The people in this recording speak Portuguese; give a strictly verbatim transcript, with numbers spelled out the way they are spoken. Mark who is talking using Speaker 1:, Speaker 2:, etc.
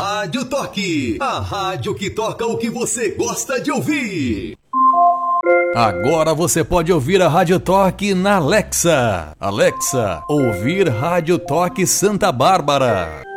Speaker 1: Rádio Toque, a rádio que toca o que você gosta de ouvir. Agora você pode ouvir a Rádio Toque na Alexa. Alexa, ouvir Rádio Toque Santa Bárbara.